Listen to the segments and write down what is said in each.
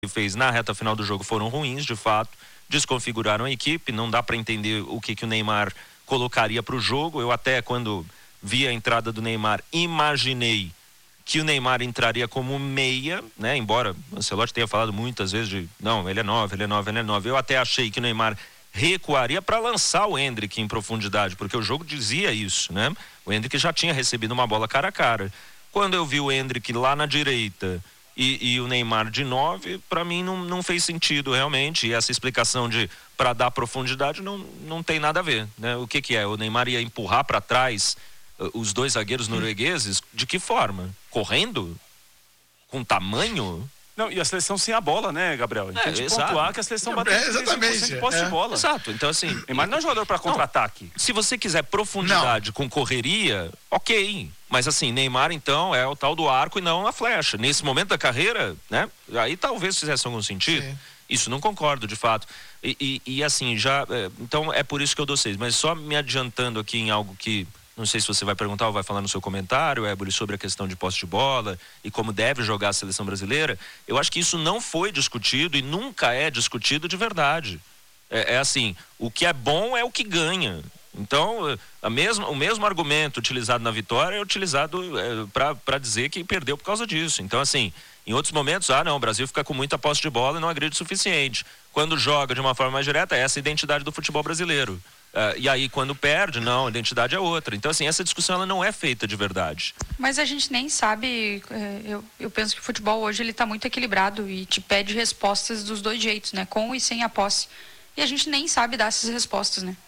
fez na reta final do jogo foram ruins, de fato, desconfiguraram a equipe, não dá para entender o que o Neymar colocaria para o jogo. Eu até, quando vi a entrada do Neymar, imaginei que o Neymar entraria como meia, né? Embora o Ancelotti tenha falado muitas vezes de, não, ele é 9. Eu até achei que o Neymar recuaria para lançar o Endrick em profundidade, porque o jogo dizia isso, né? O Endrick já tinha recebido uma bola cara a cara. Quando eu vi o Endrick lá na direita e o Neymar de 9, para mim não fez sentido realmente. E essa explicação de para dar profundidade não tem nada a ver, né? O que é? O Neymar ia empurrar para trás os dois zagueiros noruegueses? De que forma? Correndo? Com tamanho? Não, e a seleção sem a bola, né, Gabriel? Tem que pontuar que a seleção bateu 30% de posse de bola. Exato, então assim... Neymar não é jogador para contra-ataque. Se você quiser profundidade com correria, ok. Mas assim, Neymar então é o tal do arco e não a flecha. Nesse momento da carreira, né? Aí talvez fizesse algum sentido. Sim. Isso não concordo, de fato. E assim, já... então é por isso que eu dou 6. Mas só me adiantando aqui em algo que... Não sei se você vai perguntar ou vai falar no seu comentário, Éboli, sobre a questão de posse de bola e como deve jogar a seleção brasileira. Eu acho que isso não foi discutido e nunca é discutido de verdade. É assim, o que é bom é o que ganha. Então, o mesmo argumento utilizado na vitória é utilizado para dizer que perdeu por causa disso. Então, assim, em outros momentos, não, o Brasil fica com muita posse de bola e não agride o suficiente. Quando joga de uma forma mais direta, essa é a identidade do futebol brasileiro. E aí quando perde, não, a identidade é outra. Então assim, essa discussão ela não é feita de verdade. Mas a gente nem sabe, eu penso que o futebol hoje ele está muito equilibrado e te pede respostas dos dois jeitos, né? Com e sem a posse. E a gente nem sabe dar essas respostas, né?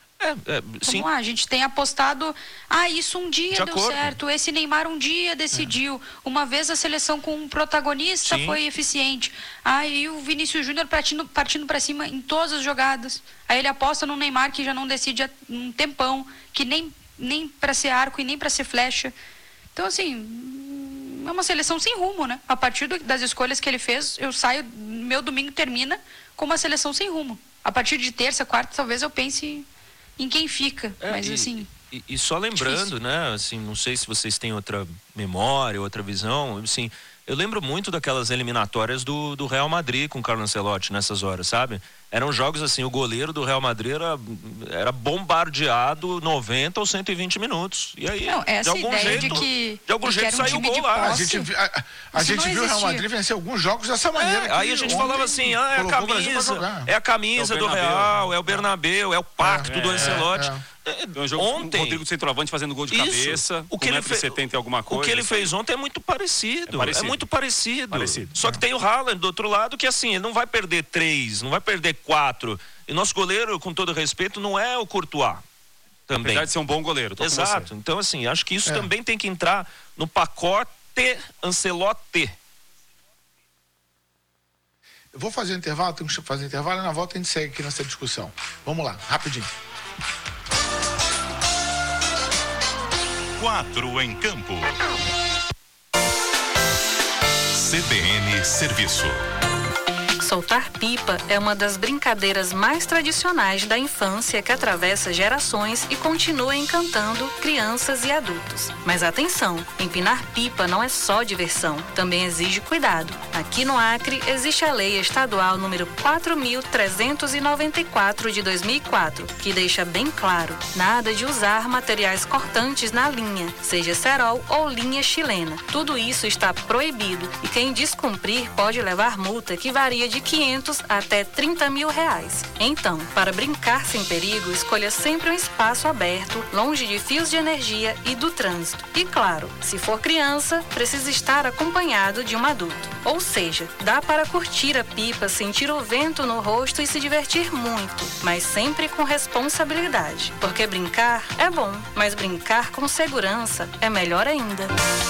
Sim. A gente tem apostado, isso um dia deu certo, esse Neymar um dia decidiu, uma vez a seleção com um protagonista foi eficiente, aí o Vinícius Júnior partindo para cima em todas as jogadas, aí ele aposta no Neymar que já não decide há um tempão, que nem para ser arco e nem para ser flecha. Então assim, é uma seleção sem rumo, né? A partir das escolhas que ele fez, eu saio, meu domingo termina com uma seleção sem rumo. A partir de terça, quarta, talvez eu pense em quem fica, mas assim... E só lembrando, difícil, né, assim, não sei se vocês têm outra memória, outra visão, assim, eu lembro muito daquelas eliminatórias do Real Madrid com o Carlo Ancelotti nessas horas, sabe? Eram jogos assim, o goleiro do Real Madrid era bombardeado 90 ou 120 minutos. E aí, de algum jeito saiu o gol lá. A gente viu o Real Madrid vencer alguns jogos dessa maneira. Aí a gente falava assim, é a camisa do Real, é o Bernabéu, é o pacto do Ancelotti. Ontem, o Rodrigo centroavante fazendo gol de cabeça, o que ele fez, 70 e alguma coisa. O que ele fez ontem é muito parecido. É muito parecido. Só que tem o Haaland do outro lado que assim, ele não vai perder 3, não vai perder 4. E nosso goleiro, com todo respeito, não é o Courtois. Também. Apesar de ser um bom goleiro. Exato. Então assim, acho que isso também tem que entrar no pacote Ancelotti. Eu vou fazer intervalo, tenho que fazer intervalo e na volta a gente segue aqui nessa discussão. Vamos lá, rapidinho. 4 em campo. CBN Serviço. Soltar pipa é uma das brincadeiras mais tradicionais da infância que atravessa gerações e continua encantando crianças e adultos. Mas atenção, empinar pipa não é só diversão, também exige cuidado. Aqui no Acre existe a Lei Estadual número 4.394 de 2004, que deixa bem claro, nada de usar materiais cortantes na linha, seja cerol ou linha chilena. Tudo isso está proibido e quem descumprir pode levar multa que varia de 500 até 30 mil reais. Então, para brincar sem perigo, escolha sempre um espaço aberto, longe de fios de energia e do trânsito. E claro, se for criança, precisa estar acompanhado de um adulto. Ou seja, dá para curtir a pipa, sentir o vento no rosto e se divertir muito, mas sempre com responsabilidade. Porque brincar é bom, mas brincar com segurança é melhor ainda.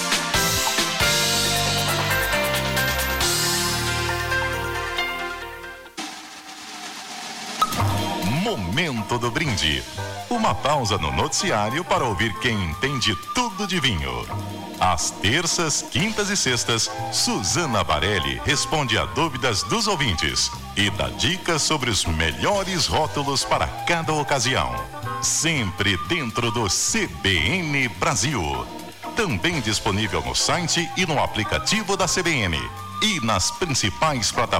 Momento do brinde. Uma pausa no noticiário para ouvir quem entende tudo de vinho. Às terças, quintas e sextas, Suzana Varelli responde a dúvidas dos ouvintes e dá dicas sobre os melhores rótulos para cada ocasião. Sempre dentro do CBN Brasil. Também disponível no site e no aplicativo da CBN. e nas principais plataformas